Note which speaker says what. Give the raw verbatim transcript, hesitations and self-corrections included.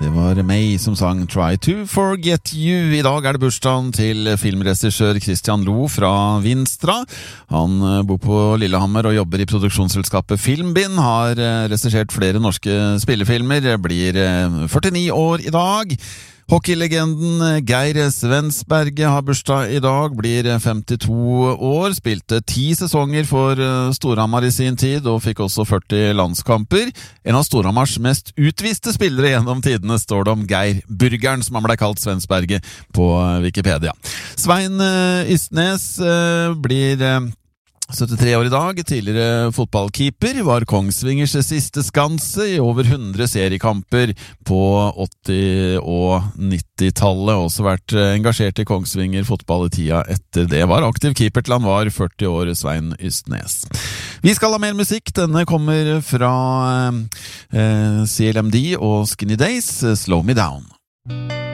Speaker 1: Det var May som sang Try to Forget You. I dag er det bursdagen til filmregissør Christian Lo fra Vinstra. Han bor på Lillehammer og jobber i produksjonsselskapet Filmbind. Har regissert flere norske spillefilmer. Blir førtini år i dag. Hockeylegenden Geir Svensberge har bursdag i dag, blir femtito år, spilte ti sesonger for Storhamar i sin tid og fikk også førti landskamper. En av Storhamars mest utviste spillere gjennom tidene står det om Geir Burgeren, som han ble kalt Svensberge på Wikipedia. Svein Ystnes blir syttitre år i dag, tidligere fotballkeeper, var Kongsvingers siste skanse i over hundre seriekamper på åtti- og nittitallet, også vært engasjert i Kongsvinger fotball i tida etter det. Var aktiv keeper til han var førti år, Svein Ystnes. Vi skal ha mer musikk, denne kommer fra eh, C L M D og Skinny Days, Slow Me Down.